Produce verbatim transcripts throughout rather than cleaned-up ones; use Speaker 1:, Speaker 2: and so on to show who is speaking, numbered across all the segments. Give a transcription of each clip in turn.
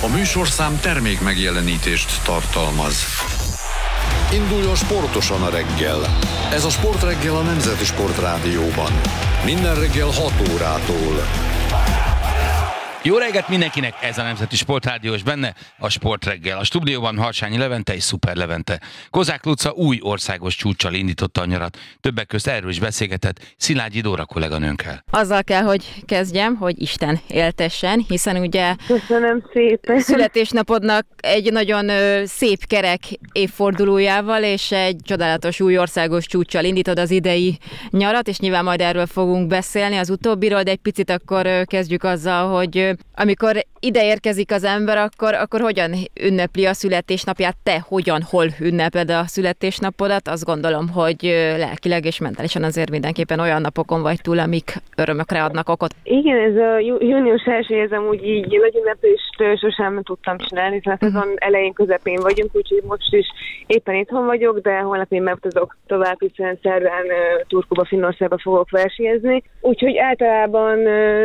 Speaker 1: A műsorszám termék megjelenítést tartalmaz. Induljon sportosan a reggel. Ez a Sportreggel a Nemzeti Sportrádióban. Minden reggel hat órától.
Speaker 2: Jó reggelt mindenkinek, ez a Nemzeti Sportrádió, és benne a Sportreggel. A stúdióban Harsányi Levente és Szuper Levente. Kozák Luca új országos csúccsal indította a nyarat. Többek közt erről is beszélgetett Szilágyi Dóra kolléganőnkkel.
Speaker 3: Azzal kell, hogy kezdjem, hogy Isten éltessen, hiszen ugye
Speaker 4: Köszönöm szépen.
Speaker 3: Születésnapodnak egy nagyon szép kerek évfordulójával, és egy csodálatos új országos csúccsal indítod az idei nyarat, és nyilván majd erről fogunk beszélni az utóbbiról, de egy picit akkor kezdjük azzal, hogy amikor ide érkezik az ember, akkor, akkor hogyan ünnepli a születésnapját? Te hogyan, hol ünneped a születésnapodat? Azt gondolom, hogy lelkileg és mentálisan azért mindenképpen olyan napokon vagy túl, amik örömökre adnak okot.
Speaker 4: Igen, ez a június első, ez amúgy így nagy ünneplést sosem tudtam csinálni, hiszen a szezon elején, közepén vagyunk, úgyhogy most is éppen itthon vagyok, de holnap én megutazok tovább, hiszen szerdán Turkuba, Finnországba fogok versenyezni. Úgyhogy általában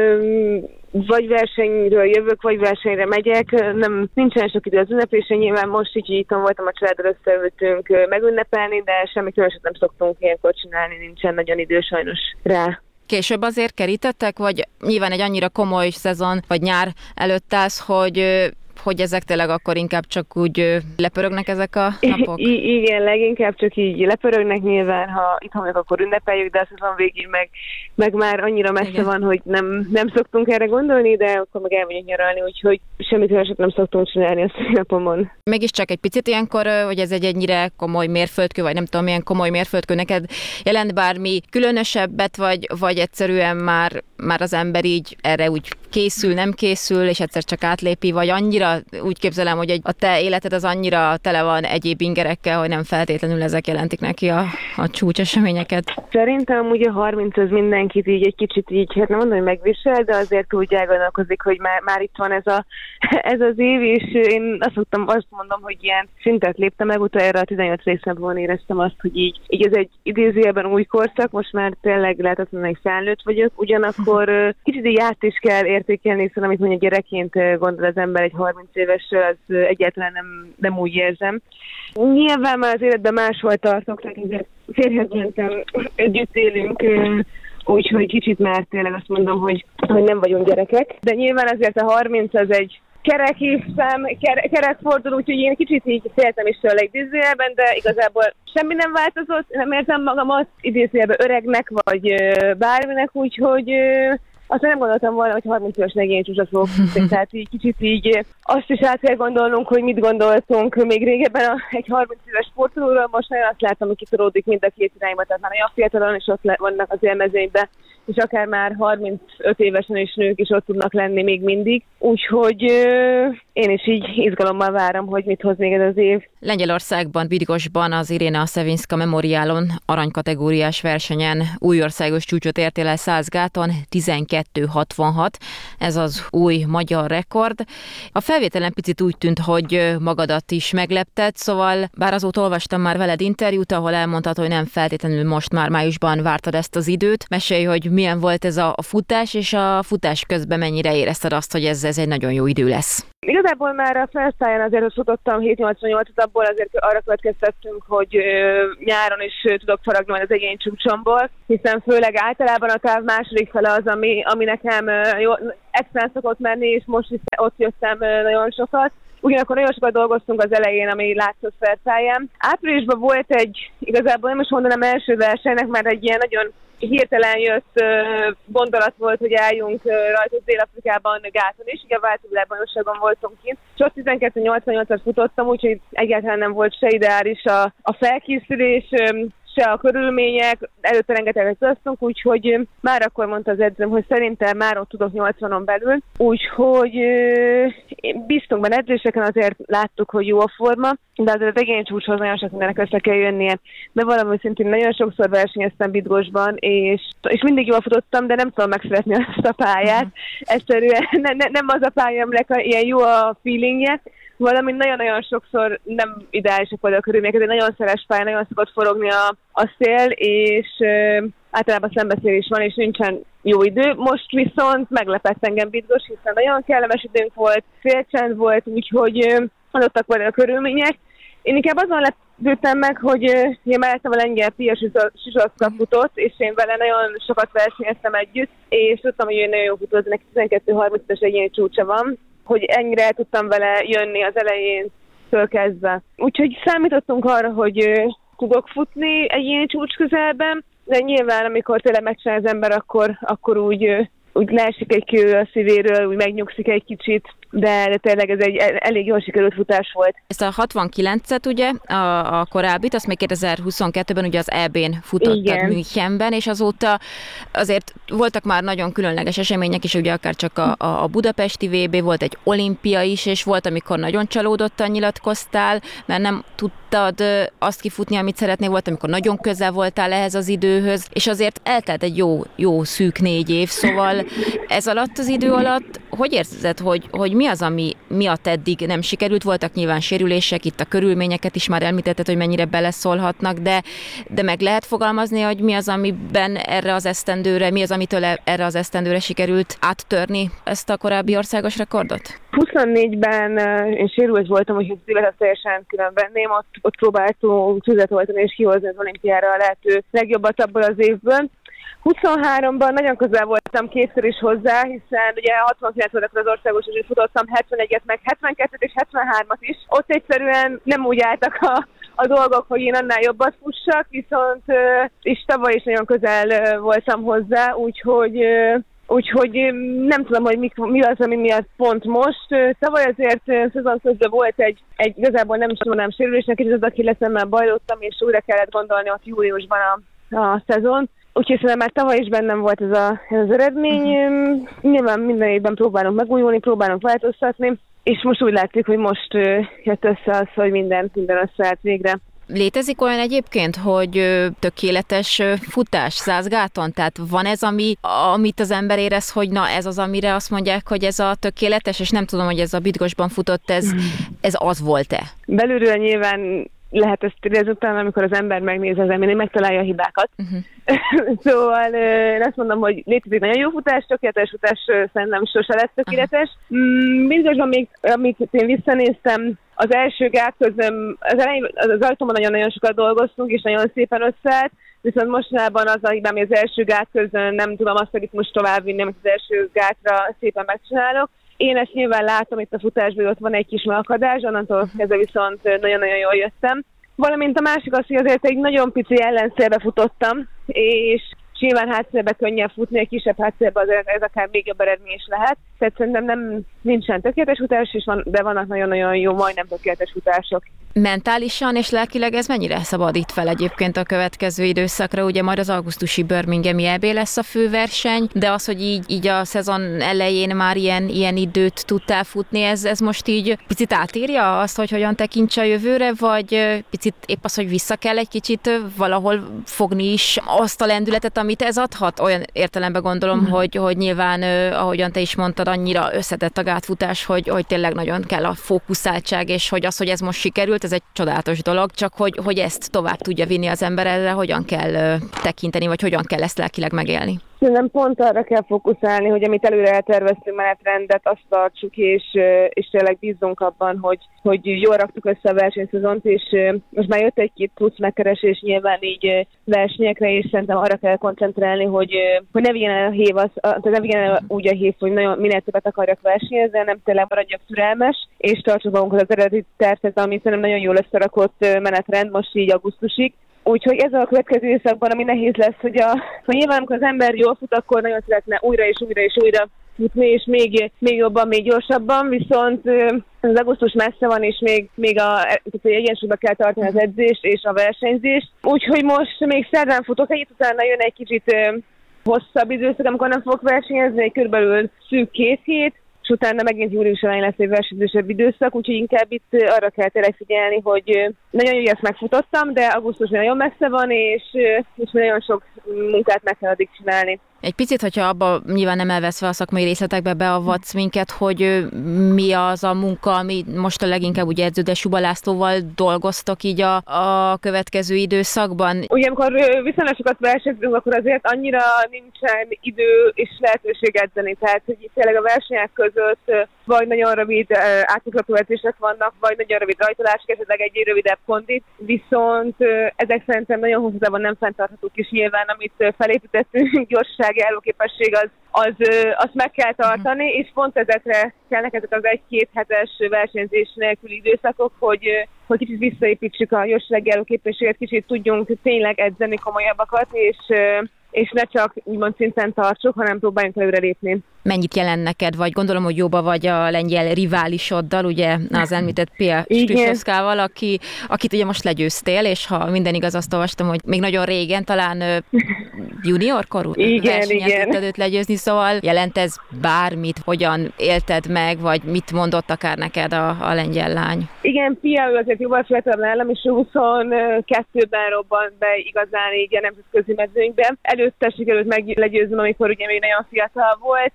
Speaker 4: vagy versenyről jövök, vagy versenyre megyek. Nem, nincsen sok idő az ünneplésen, nyilván most így itthon voltam, a családdal összeültünk megünnepelni, de semmi különöset nem szoktunk ilyenkor csinálni, nincsen nagyon idő sajnos rá.
Speaker 3: Később azért kerítettek, vagy nyilván egy annyira komoly szezon, vagy nyár előtt állsz, hogy hogy ezek tényleg akkor inkább csak úgy lepörögnek ezek a napok?
Speaker 4: I- igen, leginkább csak így lepörögnek, nyilván, ha itthon vagyok, akkor ünnepeljük, de a szezon végén meg, meg már annyira messze igen. van, hogy nem, nem szoktunk erre gondolni, de akkor meg elmegyünk nyaralni, úgyhogy semmit olyasmit nem szoktunk csinálni a szülinapomon.
Speaker 3: Mégiscsak egy picit ilyenkor, hogy ez egy ennyire komoly mérföldkő, vagy nem tudom, milyen komoly mérföldkő neked jelent bármi különösebbet, vagy, vagy egyszerűen már, már az ember így erre úgy készül, nem készül, és egyszer csak átlépi, vagy annyira úgy képzelem, hogy egy, a te életed az annyira tele van egyéb ingerekkel, hogy nem feltétlenül ezek jelentik neki a, a csúcseseményeket.
Speaker 4: Szerintem ugye a harminc az mindenkit így egy kicsit így, hát nem mondom, hogy megvisel, de azért úgy elgondolkozik, hogy már, már itt van ez, a, ez az év, és én azt, mondtam, azt mondom, hogy ilyen szintet léptem meg, utána a tizennyolc résznapban éreztem azt, hogy így, így ez egy idézőjelben új korszak, most már tényleg lehetetlenül felnőtt vagyok, ugyanakkor kicsit így át is kell értékelni, hiszen amit mondja gyerekként gondol az ember egy harminc évesről, az egyáltalán nem, nem úgy érzem. Nyilván már az életben máshol tartok, tehát azért férjhez mentem, együtt élünk, úgyhogy kicsit már tényleg azt mondom, hogy, hogy nem vagyunk gyerekek. De nyilván azért a harminc az egy kerek évszám, kerek, kerekforduló, úgyhogy én kicsit így féltem is tőle idézőjelben, de igazából semmi nem változott, nem érzem magamat idézőjelben öregnek, vagy bárminek, úgyhogy aztán nem gondoltam volna, hogy harminc éves negény csúcsot fogok futni, tehát így kicsit így azt is át kell gondolnunk, hogy mit gondoltunk még régebben a, egy harminc éves sportolóról, most nagyon azt látom, hogy kitoródik mind a két irányba, tehát már olyan fiatalon is ott vannak az élmezőnyben, és akár már harmincöt évesen is nők is ott tudnak lenni még mindig. Úgyhogy euh, én is így izgalommal várom, hogy mit hoz még ez az év.
Speaker 3: Lengyelországban, Bydgoszcban az Irina Szevinszka Memoriálon aranykategóriás versenyen új országos csúcsot értél el száz gáton, tizenkettő hatvanhat. Ez az új magyar rekord. A felvételen picit úgy tűnt, hogy magadat is meglepted, szóval bár azóta olvastam már veled interjút, ahol elmondtad, hogy nem feltétlenül most már májusban vártad ezt az időt. Mesélj, hogy milyen volt ez a futás, és a futás közben mennyire érezted azt, hogy ez, ez egy nagyon jó idő lesz?
Speaker 4: Igazából már a felszállján azért futottam hét nyolcvannyolcat, abból azért arra következtettünk, hogy ö, nyáron is ö, tudok faragni majd az egény csúcsomból, hiszen főleg általában a táv második fele az, ami, ami nekem ö, jó, extrán szokott menni, és most is ott jöttem ö, nagyon sokat. Ugyanakkor nagyon sokat dolgoztunk az elején, ami látszott felszállján. Áprilisban volt egy, igazából nem is mondanám első versenynek, mert egy ilyen nagyon hirtelen jött uh, gondolat volt, hogy álljunk uh, rajta Dél-Afrikában gáton is, ugye a váltóvilágbajnokságon voltunk kint, és ott tizenkettő nyolcvannyolcat futottam, úgyhogy egyáltalán nem volt se ideális a, a felkészülés, um, se a körülmények, előtte rengeteget utaztunk, úgyhogy már akkor mondta az edzőm, hogy szerintem már ott tudok nyolcvanon belül, úgyhogy bíztunk benne edzéseken, azért láttuk, hogy jó a forma, de azért az egény csúcshoz nagyon sok mindenek össze kell jönnie. De valami szintén nagyon sokszor versenyeztem Bydgoszcban, és, és mindig jól futottam, de nem tudom megszeretni azt a pályát. Egyszerűen ne, ne, nem az a pálya, aminek ilyen jó a feelingje, valamint nagyon-nagyon sokszor nem ideálisak voltak a körülmények, ez egy nagyon szeres pálya, nagyon szokott forogni a, a szél, és ö, általában szembeszélés van, és nincsen jó idő. Most viszont meglepett engem Bydgoszj, hiszen nagyon kellemes időnk volt, félcsend volt, úgyhogy adottak volna a körülmények. Én inkább azon lepődtem meg, hogy én mellettem a lengyel Pia Zsuzsovszka futott, és én vele nagyon sokat versenyeztem együtt, és tudtam, hogy ő nagyon jó futott, neki tizenkettő harmincas egyéni csúcsa van, hogy ennyire el tudtam vele jönni az elején kezdve. Úgyhogy számítottunk arra, hogy tudok futni egyéni csúcs közelben, de nyilván, amikor tényleg megcsinál az ember, akkor, akkor úgy, úgy leesik egy kő a szívéről, úgy megnyugszik egy kicsit, de, de tényleg ez egy elég jól sikerült futás volt.
Speaker 3: Ezt a hatvankilencet ugye, a, a korábbit, azt még kétezer-huszonkettőben ugye az é bén futottad Münchenben, és azóta azért voltak már nagyon különleges események is, ugye akár csak a, a budapesti vé bé, volt egy olimpia is, és volt, amikor nagyon csalódottan nyilatkoztál, mert nem tudtad azt kifutni, amit szeretnél, volt, amikor nagyon közel voltál ehhez az időhöz, és azért eltelt egy jó, jó szűk négy év, szóval ez alatt az idő alatt, hogy érzed, hogy, hogy mi az, ami miatt eddig nem sikerült? Voltak nyilván sérülések, itt a körülményeket is már említetted, hogy mennyire beleszólhatnak, de, de meg lehet fogalmazni, hogy mi az, amiben erre az esztendőre, mi az, amitől erre az esztendőre sikerült áttörni ezt a korábbi országos rekordot?
Speaker 4: huszonnégyben én sérült voltam, hogy az évet teljesen külön venném, ott, ott próbáltunk tüzetoltani és kihozni az olimpiára a lehető legjobbat abból az évből. huszonháromban nagyon közel voltam kétszer is hozzá, hiszen ugye hatvankilenc volt az országos, és futottam hetvenegyet, meg hetvenkettőt és hetvenhármat is. Ott egyszerűen nem úgy álltak a, a dolgok, hogy én annál jobbat fussak, viszont és tavaly is nagyon közel voltam hozzá, úgyhogy Úgyhogy nem tudom, hogy mi, mi az, ami miatt pont most. Tavaly azért szezon közben volt egy, egy igazából nem is mondanám sérülésnek, és az Achilleszemmel bajlottam, és újra kellett gondolni ott júliusban a, a szezon. Úgyhogy szerintem már tavaly is bennem volt ez, a, ez az eredmény. Uh-huh. Nyilván minden évben próbálunk megújulni, próbálunk változtatni, és most úgy látszik, hogy most jött össze az, hogy minden, minden összeállt végre.
Speaker 3: Létezik olyan egyébként, hogy tökéletes futás százgáton? Tehát van ez, ami, amit az ember érez, hogy na ez az, amire azt mondják, hogy ez a tökéletes, és nem tudom, hogy ez a Bydgoszjban futott, ez, ez az volt-e?
Speaker 4: Belülről nyilván lehet ezt érezni utána, amikor az ember megnézi az embert, megtalálja a hibákat. Uh-huh. Szóval én azt mondom, hogy létezik nagyon jó futás, tökéletes futás szerintem sose lesz tökéletes. Uh-huh. Bydgoszjban még, amit én visszanéztem, az első gát közben, az elején az ajtóban nagyon-nagyon sokat dolgoztunk, és nagyon szépen összeállt, viszont mostanában az a hibám, hogy az első gát közben nem tudom azt, hogy itt most továbbvinni, amit az első gátra szépen megcsinálok. Én ezt nyilván látom itt a futásban, hogy ott van egy kis megakadás, onnantól kezdve viszont nagyon-nagyon jól jöttem. Valamint a másik az, hogy azért egy nagyon pici ellenszélbe futottam, és nyilván hátszélbe könnyebb futni, egy kisebb hátszélbe az ez akár még jobb eredmény is lehet. Tehát szerintem nem nincsen tökéletes futás, is van, de vannak nagyon-nagyon jó, majdnem tökéletes futások.
Speaker 3: Mentálisan és lelkileg ez mennyire szabadít fel egyébként a következő időszakra? Ugye majd az augusztusi Birminghami é bé lesz a főverseny, de az, hogy így, így a szezon elején már ilyen, ilyen időt tudtál futni, ez, ez most így picit átírja azt, hogy hogyan tekints a jövőre, vagy picit épp az, hogy vissza kell egy kicsit valahol fogni is azt a lendületet, amit ez adhat? Olyan értelemben gondolom, mm. hogy, hogy nyilván, ahogyan te is mondtad, annyira összetett a gátfutás, hogy, hogy tényleg nagyon kell a fókuszáltság, és hogy az, hogy ez most sikerült, ez egy csodálatos dolog, csak hogy, hogy ezt tovább tudja vinni az ember, erre hogyan kell tekinteni, vagy hogyan kell ezt lelkileg megélni?
Speaker 4: Szerintem pont arra kell fókuszálni, hogy amit előre elterveztünk menetrendet, azt tartsuk, és, és tényleg bízzunk abban, hogy, hogy jól raktuk össze a versenyszezont, és most már jött egy-két plusz megkeresés nyilván így versenyekre, és szerintem arra kell koncentrálni, hogy, hogy ne vigyen el a hív, az, ne vigyen el úgy a hív, hogy nagyon minél többet akarjak versenyezni, hanem tényleg maradjak türelmes, és tartsuk magunkat az eredeti tervhez, ami szerintem nagyon jól összerakott menetrend most így augusztusig. Úgyhogy ez a következő időszakban, ami nehéz lesz, hogy, a, hogy nyilván amikor az ember jól fut, akkor nagyon szeretne újra és újra és újra futni, és még, még jobban, még gyorsabban, viszont az augusztus messze van, és még, még a, egyensúlyba kell tartani az edzést és a versenyzést. Úgyhogy most még szerdán futok egyet, utána jön egy kicsit hosszabb időszak, amikor nem fogok versenyezni, körülbelül szűk két hét, és utána megint július elején lesz egy versenyzősebb időszak, úgyhogy inkább itt arra kell tényleg figyelni, hogy nagyon jó, hogy ezt megfutottam, de augusztus nagyon messze van, és, és nagyon sok munkát meg kell addig csinálni.
Speaker 3: Egy picit, hogyha abba nyilván nem elveszve a szakmai részletekbe beavatsz minket, hogy mi az a munka, ami most a leginkább ugye edző, de Suba Lászlóval dolgoztok így a, a következő időszakban?
Speaker 4: Ugye, amikor viszonylag sokat versenyzünk, akkor azért annyira nincsen idő és lehetőség edzeni. Tehát, hogy tényleg a versenyek között vagy nagyon rövid átugrató edzések vannak, vagy nagyon rövid rajtolások, esetleg egy rövidebb kondit. Viszont ezek szerintem nagyon hosszú távon nem fenntarthatók, és nyilván, amit felépítettünk, gyorsasági állóképesség, az, az, azt meg kell tartani, és pont ezekre kellnek ezek az egy-két hetes versenyzés nélküli időszakok, hogy, hogy kicsit visszaépítsük a gyorsasági állóképességet, kicsit tudjunk tényleg edzeni komolyabbakat, és és ne csak úgymond szinten tartsuk, hanem próbáljunk előre lépni.
Speaker 3: Mennyit jelent neked, vagy gondolom, hogy jóba vagy a lengyel riválisoddal, ugye az említett Pia Stryszowskával, aki, akit ugye most legyőztél, és ha minden igaz, azt olvastam, hogy még nagyon régen, talán junior korú versenyen tudtad őt legyőzni, szóval jelent ez bármit, hogyan élted meg, vagy mit mondott akár neked a, a lengyel lány?
Speaker 4: Igen, Pia, ő azért jóval fiatalabb nálam, és huszonkettőben robbant be igazán így a nemzetközi mezőnybe. Előtte sikerült meglegyőznöm, amikor ugye még nagyon fiatal volt,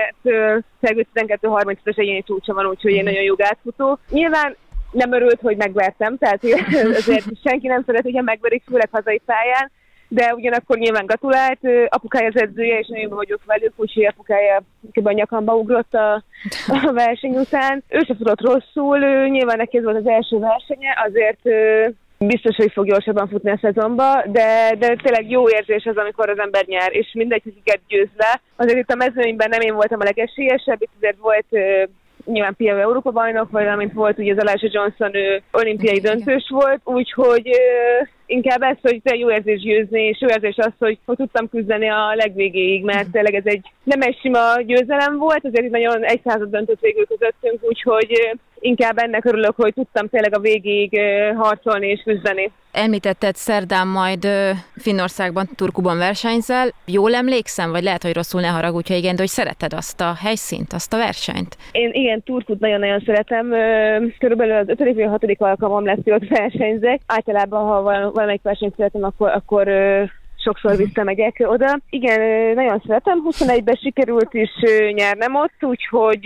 Speaker 4: azért tizenkettő harmincas egyéni csúcsa van, úgyhogy én nagyon jó gátfutó. Nyilván nem örült, hogy megvertem, tehát azért senki nem szeret, hogyha megverik, főleg hazai pályán, de ugyanakkor nyilván gratulált, apukája az edzője, és nagyon vagyok velük, úgyhogy apukája kb. A nyakamba ugrott a, a verseny után. Ő se futott rosszul, nyilván neki ez volt az első versenye, azért biztos, hogy fog gyorsabban futni a szezonba, de, de tényleg jó érzés az, amikor az ember nyer, és mindegy, hogy kiket győz le. Azért itt a mezőnyben nem én voltam a legesélyesebb, itt azért volt uh, nyilván Pia Európa bajnok, vagy amint volt ugye az Elijah Johnson, ő olimpiai döntős volt, úgyhogy uh, inkább ez, hogy jó érzés győzni, és jó érzés az, hogy, hogy tudtam küzdeni a legvégéig, mert tényleg ez egy nem egy sima győzelem volt, azért nagyon egy század döntött végül közöttünk, úgyhogy inkább ennek örülök, hogy tudtam tényleg a végéig harcolni és küzdeni.
Speaker 3: Említetted, szerdán majd Finnországban, Turkuban versenyzel. Jól emlékszem, vagy lehet, hogy rosszul, ne haragudj, ha igen, de hogy szereted azt a helyszínt, azt a versenyt? Én
Speaker 4: igen, Turkut nagyon-nagyon szeretem. Körülbelül az ötödik vagy hatodik alkalmam lesz, hogy ott versenyzek. Általában, ha valamelyik versenyt szeretem, akkor, akkor sokszor visszamegyek oda. Igen, nagyon szeretem. huszonegyben sikerült is nyernem ott, úgyhogy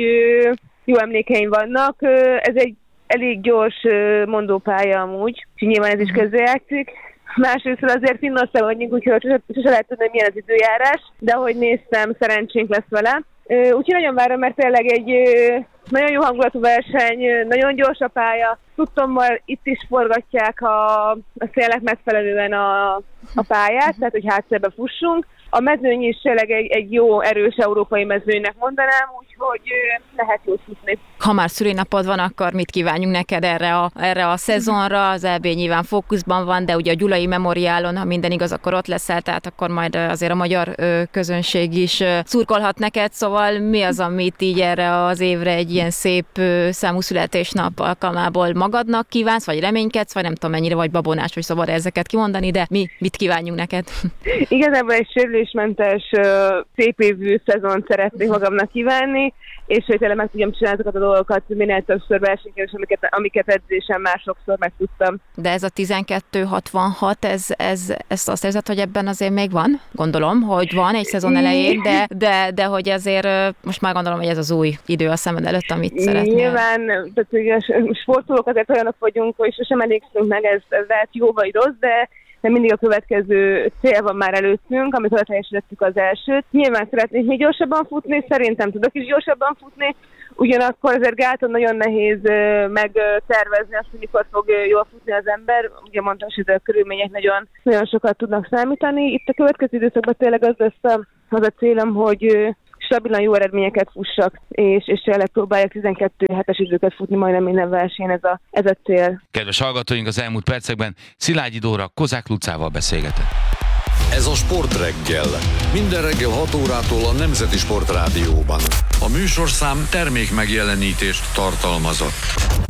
Speaker 4: jó emlékeim vannak. Ez egy elég gyors mondópálya amúgy, úgyhogy nyilván ez is közrejátszik. Másrészt azért Finnország vagyunk, úgyhogy sose lehet tudni, milyen az időjárás, de ahogy néztem, szerencsénk lesz vele. Úgyhogy nagyon várom, mert tényleg egy nagyon jó hangulatú verseny, nagyon gyors a pálya. Tudtommal itt is forgatják a, a szélnek megfelelően a, a pályát, tehát hogy háttérbe fussunk. A mezőny is tényleg egy, egy jó, erős európai mezőnynek mondanám, úgyhogy lehet jól futni.
Speaker 3: Ha már szülinapod van, akkor mit kívánjunk neked erre a, erre a szezonra? Az é bé nyilván fókuszban van, de ugye a Gyulai Memoriálon, ha minden igaz, akkor ott leszel, tehát akkor majd azért a magyar közönség is szurkolhat neked, szóval mi az, amit így erre az évre egy ilyen szép számú születésnap alkalmából magadnak kívánsz, vagy reménykedsz, vagy nem tudom, mennyire vagy babonás, vagy szabad ezeket kimondani, de mi mit kívánjunk neked?
Speaker 4: Igazából egy sérülésmentes, szép évű szezont szeretnék magamnak kívánni, és hogy tényleg meg tudjam csinálni azokat a dolgokat minél többször versenyként, amiket, amiket edzésen már sokszor megtudtam.
Speaker 3: De ez a tizenkettő hatvanhat, ez, ez, ezt azt érzed, hogy ebben azért még van? Gondolom, hogy van egy szezon elején, de, de, de hogy azért most már gondolom, hogy ez az új idő a szemed előtt, amit szeretnél.
Speaker 4: Nyilván, tehát ugye sportolók azért olyanok vagyunk, hogy sosem elégszünk meg, ez, ez lehet jó vagy rossz, de de mindig a következő cél van már előttünk, amikor teljesítettük az elsőt. Nyilván szeretnék még gyorsabban futni, szerintem tudok is gyorsabban futni, ugyanakkor azért gáton nagyon nehéz megtervezni azt, hogy mikor fog jól futni az ember. Ugye mondtam, hogy a körülmények nagyon, nagyon sokat tudnak számítani. Itt a következő időszakban tényleg az lesz a, az a célom, hogy stabilan jó eredményeket fussak, és, és tényleg próbálják tizenkettő hetes időket futni majdnem minden versenyen, ez a, ez a cél.
Speaker 2: Kedves hallgatóink, az elmúlt percekben Szilágyi Dóra Kozák Lucával beszélgetett.
Speaker 1: Ez a Sportreggel. Minden reggel hat órától a Nemzeti Sportrádióban. A műsorszám termék megjelenítést tartalmazott.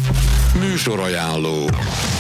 Speaker 1: Műsorajánló.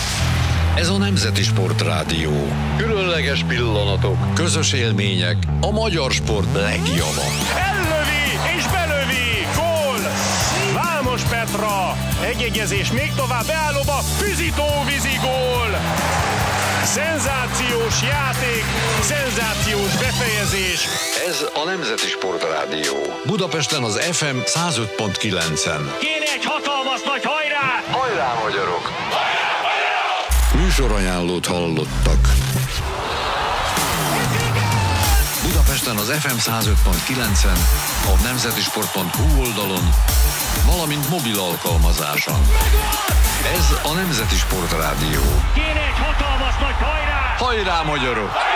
Speaker 1: Ez a Nemzeti Sportrádió. Különleges pillanatok, közös élmények, a magyar sport legjava.
Speaker 5: Ellövi és belövi! Gól! Vámos Petra! Egyegyezés még tovább beállóba, Füzitó vízi gól! Szenzációs játék, szenzációs befejezés.
Speaker 1: Ez a Nemzeti Sportrádió. Budapesten az ef em száz öt pont kilencen.
Speaker 5: Kéne egy hatalmas nagy hajrá!
Speaker 1: Hajrá, magyarok! Műsorajánlót hallottak. Budapesten az ef em száz öt pont kilencen, a nemzetisport pont hu oldalon, valamint mobil alkalmazáson. Ez a Nemzeti Sportrádió.
Speaker 5: Kéne egy hatalmas nagy hajrá!
Speaker 1: Hajrá, magyarok!